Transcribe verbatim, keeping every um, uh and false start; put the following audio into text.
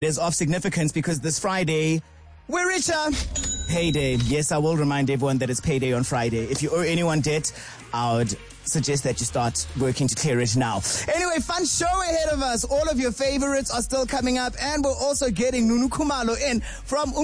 is of significance because this Friday, we're richer. Payday. Yes, I will remind everyone that it's payday on Friday. If you owe anyone debt, I would suggest that you start working to clear it now. Anyway, fun show ahead of us. All of your favorites are still coming up, and we're also getting Nunu Khumalo in from